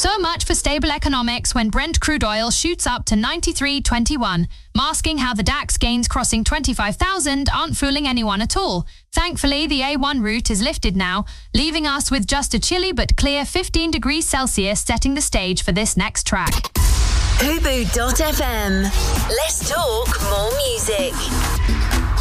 So much for stable economics when Brent crude oil shoots up to 93.21, masking how the DAX gains crossing 25,000 aren't fooling anyone at all. Thankfully, the A1 route is lifted now, leaving us with just a chilly but clear 15 degrees Celsius setting the stage for this next track. Hubu.fm. Let's talk more music.